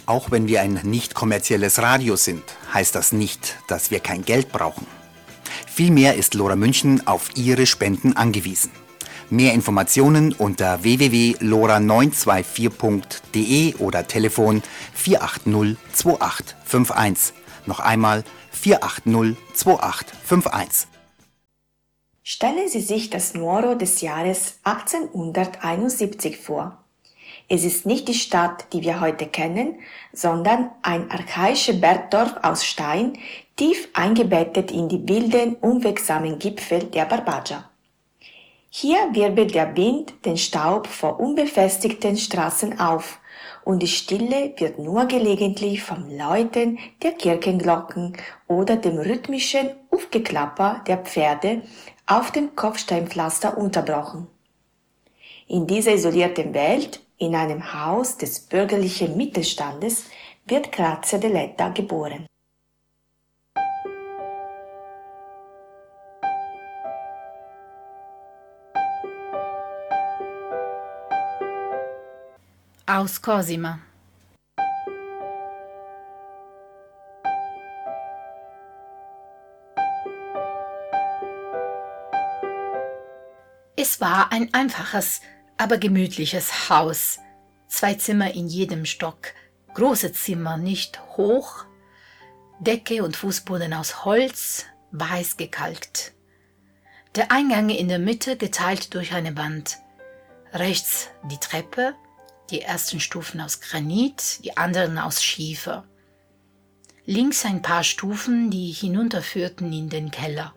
Auch wenn wir ein nicht kommerzielles Radio sind, heißt das nicht, dass wir kein Geld brauchen. Vielmehr ist Lora München auf Ihre Spenden angewiesen. Mehr Informationen unter www.lora924.de oder Telefon 480 2851. Noch einmal 480 2851. Stellen Sie sich das Nuoro des Jahres 1871 vor. Es ist nicht die Stadt, die wir heute kennen, sondern ein archaisches Bergdorf aus Stein, tief eingebettet in die wilden, unwegsamen Gipfel der Barbagia. Hier wirbelt der Wind den Staub vor unbefestigten Straßen auf und die Stille wird nur gelegentlich vom Läuten der Kirchenglocken oder dem rhythmischen Aufgeklapper der Pferde auf dem Kopfsteinpflaster unterbrochen. In dieser isolierten Welt, in einem Haus des bürgerlichen Mittelstandes, wird Grazia Deledda geboren. Aus Cosima. Es war ein einfaches, aber gemütliches Haus. 2 Zimmer in jedem Stock, große Zimmer nicht hoch, Decke und Fußboden aus Holz, weiß gekalkt. Der Eingang in der Mitte geteilt durch eine Wand. Rechts die Treppe, die ersten Stufen aus Granit, die anderen aus Schiefer. Links ein paar Stufen, die hinunterführten in den Keller.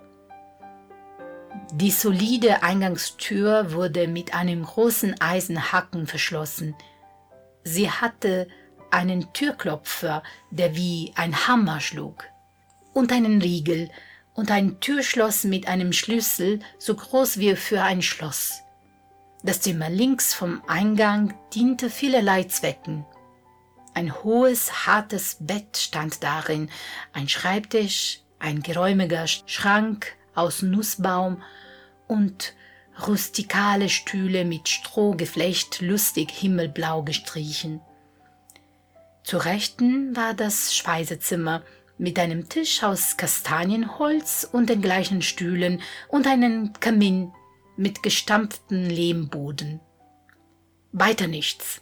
Die solide Eingangstür wurde mit einem großen Eisenhaken verschlossen. Sie hatte einen Türklopfer, der wie ein Hammer schlug, und einen Riegel und ein Türschloss mit einem Schlüssel so groß wie für ein Schloss. Das Zimmer links vom Eingang diente vielerlei Zwecken. Ein hohes, hartes Bett stand darin, ein Schreibtisch, ein geräumiger Schrank aus Nussbaum und rustikale Stühle mit Strohgeflecht lustig himmelblau gestrichen. Zur Rechten war das Speisezimmer mit einem Tisch aus Kastanienholz und den gleichen Stühlen und einem Kamin mit gestampftem Lehmboden. Weiter nichts.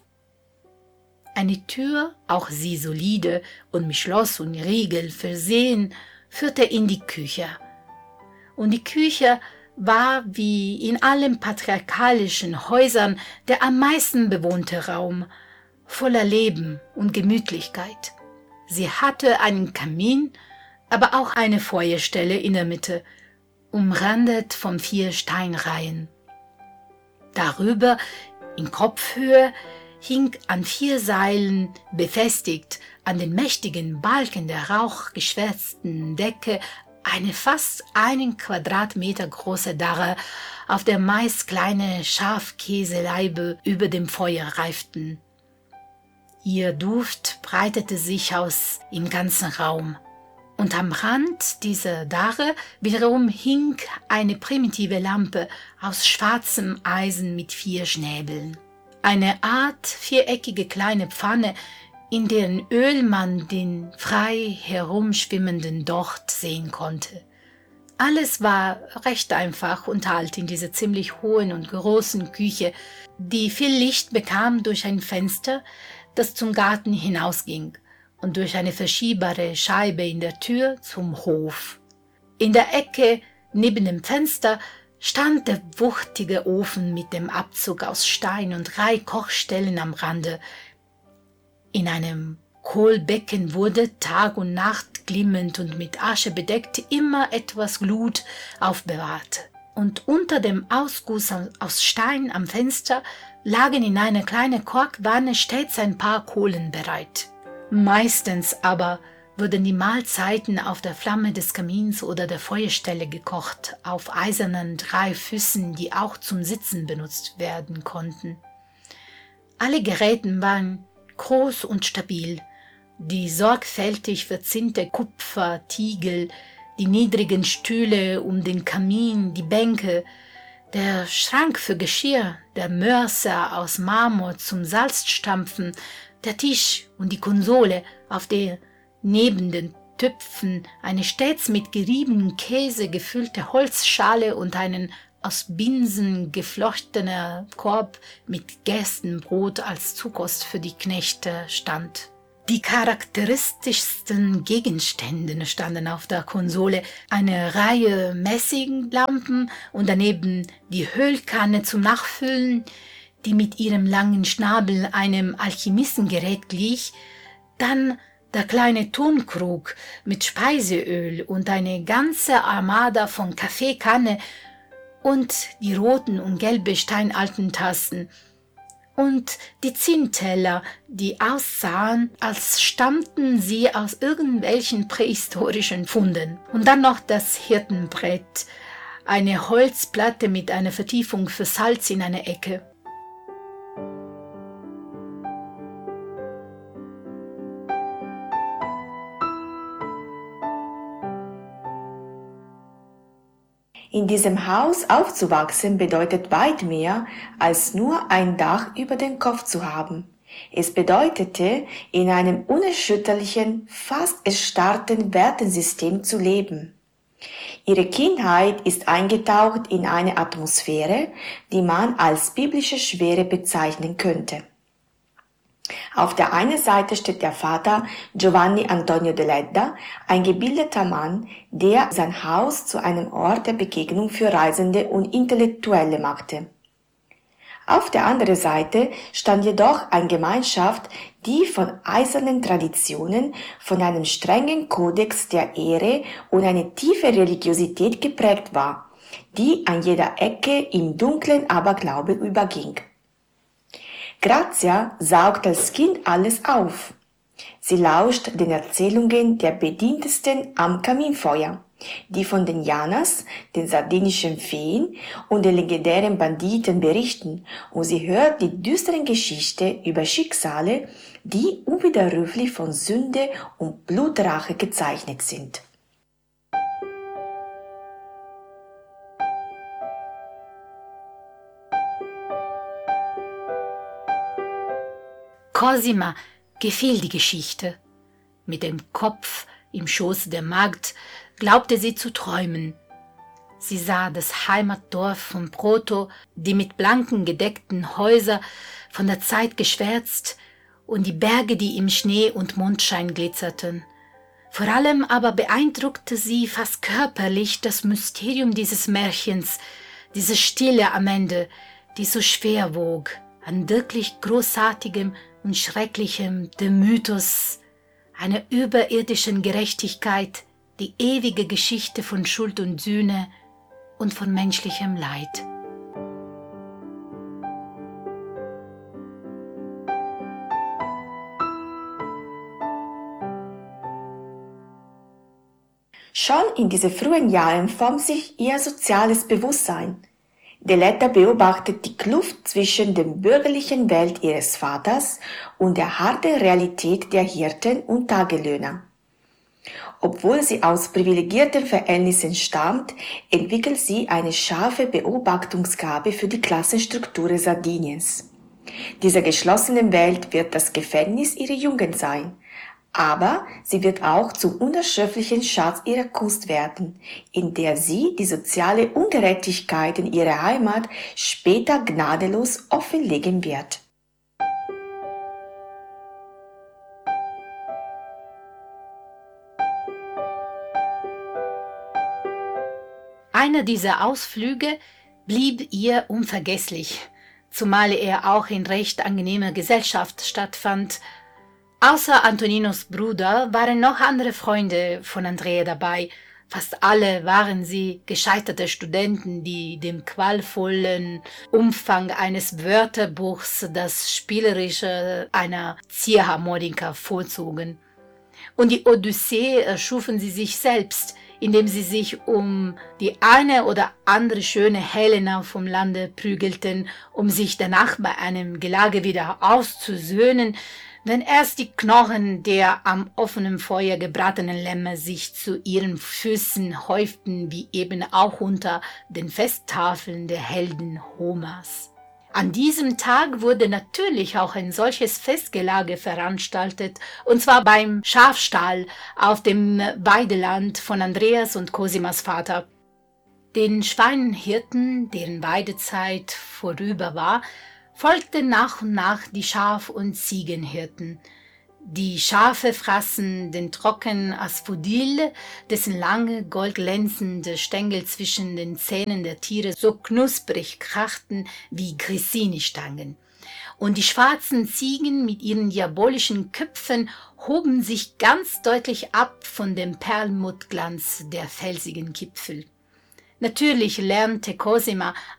Eine Tür, auch sie solide und mit Schloss und Riegel versehen, führte in die Küche. Und die Küche war wie in allen patriarchalischen Häusern der am meisten bewohnte Raum, voller Leben und Gemütlichkeit. Sie hatte einen Kamin, aber auch eine Feuerstelle in der Mitte, umrandet von 4 Steinreihen. Darüber, in Kopfhöhe, hing an 4 Seilen befestigt an den mächtigen Balken der rauchgeschwärzten Decke eine fast 1 Quadratmeter große Darre, auf der meist kleine Schafkäseleibe über dem Feuer reiften. Ihr Duft breitete sich aus im ganzen Raum. Und am Rand dieser Darre wiederum hing eine primitive Lampe aus schwarzem Eisen mit 4 Schnäbeln. Eine Art viereckige kleine Pfanne, in deren Öl man den frei herumschwimmenden Docht sehen konnte. Alles war recht einfach und alt in dieser ziemlich hohen und großen Küche, die viel Licht bekam durch ein Fenster, das zum Garten hinausging, und durch eine verschiebbare Scheibe in der Tür zum Hof. In der Ecke neben dem Fenster stand der wuchtige Ofen mit dem Abzug aus Stein und 3 Kochstellen am Rande. In einem Kohlbecken wurde Tag und Nacht glimmend und mit Asche bedeckt immer etwas Glut aufbewahrt. Und unter dem Ausguss aus Stein am Fenster lagen in einer kleinen Korkwanne stets ein paar Kohlen bereit. Meistens aber wurden die Mahlzeiten auf der Flamme des Kamins oder der Feuerstelle gekocht, auf eisernen 3 Füßen, die auch zum Sitzen benutzt werden konnten. Alle Geräte waren groß und stabil. Die sorgfältig verzinte Kupfertiegel, die niedrigen Stühle um den Kamin, die Bänke, der Schrank für Geschirr, der Mörser aus Marmor zum Salzstampfen, der Tisch und die Konsole, auf der neben den Töpfen eine stets mit geriebenem Käse gefüllte Holzschale und einen aus Binsen geflochtener Korb mit Gerstenbrot als Zukost für die Knechte stand. Die charakteristischsten Gegenstände standen auf der Konsole: eine Reihe Messinglampen und daneben die Ölkanne zum Nachfüllen, die mit ihrem langen Schnabel einem Alchemistengerät glich, dann der kleine Tonkrug mit Speiseöl und eine ganze Armada von Kaffeekanne und die roten und gelben steinalten Tassen und die Zinnteller, die aussahen, als stammten sie aus irgendwelchen prähistorischen Funden. Und dann noch das Hirtenbrett, eine Holzplatte mit einer Vertiefung für Salz in einer Ecke. In diesem Haus aufzuwachsen bedeutet weit mehr, als nur ein Dach über den Kopf zu haben. Es bedeutete, in einem unerschütterlichen, fast erstarrten Wertensystem zu leben. Ihre Kindheit ist eingetaucht in eine Atmosphäre, die man als biblische Schwere bezeichnen könnte. Auf der einen Seite steht der Vater Giovanni Antonio de Ledda, ein gebildeter Mann, der sein Haus zu einem Ort der Begegnung für Reisende und Intellektuelle machte. Auf der anderen Seite stand jedoch eine Gemeinschaft, die von eisernen Traditionen, von einem strengen Kodex der Ehre und eine tiefe Religiosität geprägt war, die an jeder Ecke im dunklen Aberglaube überging. Grazia saugt als Kind alles auf. Sie lauscht den Erzählungen der Bedientesten am Kaminfeuer, die von den Janas, den sardinischen Feen und den legendären Banditen berichten, und sie hört die düsteren Geschichten über Schicksale, die unwiderruflich von Sünde und Blutrache gezeichnet sind. Cosima gefiel die Geschichte. Mit dem Kopf im Schoß der Magd glaubte sie zu träumen. Sie sah das Heimatdorf von Proto, die mit blanken gedeckten Häusern von der Zeit geschwärzt, und die Berge, die im Schnee und Mondschein glitzerten. Vor allem aber beeindruckte sie fast körperlich das Mysterium dieses Märchens, diese Stille am Ende, die so schwer wog, an wirklich Großartigem und Schrecklichem, dem Mythos einer überirdischen Gerechtigkeit, die ewige Geschichte von Schuld und Sühne und von menschlichem Leid. Schon in diesen frühen Jahren formt sich ihr soziales Bewusstsein. De Ledda beobachtet die Kluft zwischen der bürgerlichen Welt ihres Vaters und der harten Realität der Hirten und Tagelöhner. Obwohl sie aus privilegierten Verhältnissen stammt, entwickelt sie eine scharfe Beobachtungsgabe für die Klassenstruktur Sardiniens. Diese geschlossene Welt wird das Gefängnis ihrer Jugend sein, aber sie wird auch zum unerschöpflichen Schatz ihrer Kunst werden, in der sie die soziale Ungerechtigkeit in ihrer Heimat später gnadenlos offenlegen wird. Einer dieser Ausflüge blieb ihr unvergesslich, zumal er auch in recht angenehmer Gesellschaft stattfand. Außer Antoninos Bruder waren noch andere Freunde von Andrea dabei. Fast alle waren sie gescheiterte Studenten, die dem qualvollen Umfang eines Wörterbuchs das Spielerische einer Ziehharmonika vorzogen. Und die Odyssee erschufen sie sich selbst, indem sie sich um die eine oder andere schöne Helena vom Lande prügelten, um sich danach bei einem Gelage wieder auszusöhnen, Wenn erst die Knochen der am offenen Feuer gebratenen Lämmer sich zu ihren Füßen häuften, wie eben auch unter den Festtafeln der Helden Homers. An diesem Tag wurde natürlich auch ein solches Festgelage veranstaltet, und zwar beim Schafstall auf dem Weideland von Andreas und Cosimas Vater. Den Schweinhirten, deren Weidezeit vorüber war, folgten nach und nach die Schaf- und Ziegenhirten. Die Schafe fraßen den trockenen Asphodel, dessen lange goldglänzende Stängel zwischen den Zähnen der Tiere so knusprig krachten wie Grissini-Stangen. Und die schwarzen Ziegen mit ihren diabolischen Köpfen hoben sich ganz deutlich ab von dem Perlmuttglanz der felsigen Gipfel. Natürlich lernte Cosima